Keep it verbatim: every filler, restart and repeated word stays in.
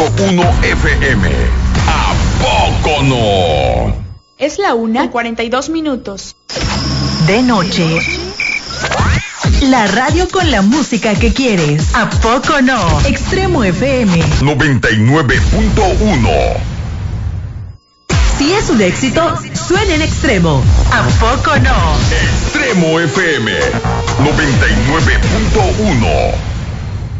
uno F M. ¿A poco no? Es la una con cuarenta y dos minutos. De noche. La radio con la música que quieres. ¿A poco no? Extremo F M noventa y nueve punto uno. Si es un éxito, suena en Extremo. ¿A poco no? Extremo F M noventa y nueve punto uno.